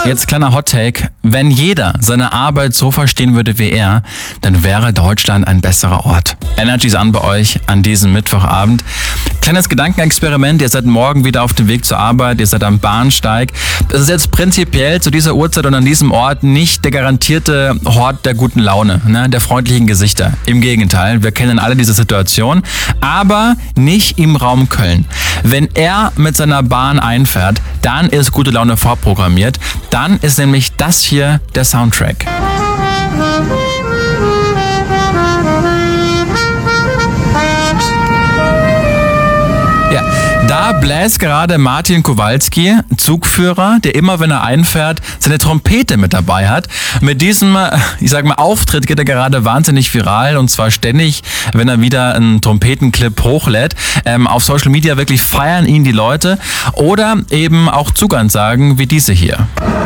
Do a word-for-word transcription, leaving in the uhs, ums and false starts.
Jetzt kleiner Hot-Take. Wenn jeder seine Arbeit so verstehen würde wie er, dann wäre Deutschland ein besserer Ort. Energy ist an bei euch an diesem Mittwochabend. Kleines Gedankenexperiment. Ihr seid morgen wieder auf dem Weg zur Arbeit. Ihr seid am Bahnsteig. Es ist jetzt prinzipiell zu dieser Uhrzeit und an diesem Ort nicht der garantierte Hort der guten Laune, ne, der freundlichen Gesichter. Im Gegenteil, wir kennen alle diese Situation. Aber nicht im Raum Köln. Wenn er mit seiner Bahn einfährt, dann ist gute Laune vorprogrammiert. Dann ist nämlich das hier der Soundtrack. Ja, da bläst gerade Martin Kowalski, Zugführer, der immer, wenn er einfährt, seine Trompete mit dabei hat. Mit diesem, ich sag mal, Auftritt geht er gerade wahnsinnig viral und zwar ständig, wenn er wieder einen Trompetenclip hochlädt. Ähm, auf Social Media wirklich feiern ihn die Leute oder eben auch Zugansagen wie diese hier.